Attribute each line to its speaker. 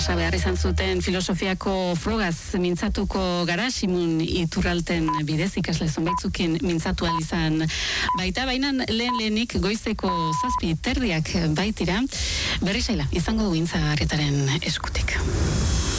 Speaker 1: Behar izan zuten filosofiako frogaz mintzatuko gara, Simun Iturralten bidez ikasle zonbaitzukin mintzatu izan baita, baina lehenik goizeko 7:30 baitira, berri saila izango du Intza Arrietaren eskutik.